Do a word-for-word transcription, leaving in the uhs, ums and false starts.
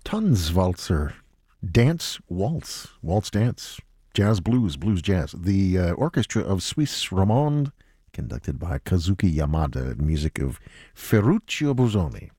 Tanzwalzer, Dance Waltz, Waltz Dance, Jazz Blues, Blues Jazz. The uh, orchestra of Swiss Romande, conducted by Kazuki Yamada, music of Ferruccio Busoni.